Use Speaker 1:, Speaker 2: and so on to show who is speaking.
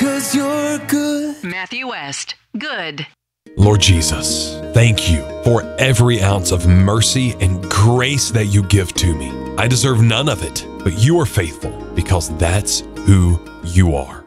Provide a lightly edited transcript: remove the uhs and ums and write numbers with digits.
Speaker 1: 'cause you're good.
Speaker 2: Matthew West, good.
Speaker 3: Lord Jesus, thank you for every ounce of mercy and grace that you give to me. I deserve none of it, but you are faithful because that's who you are.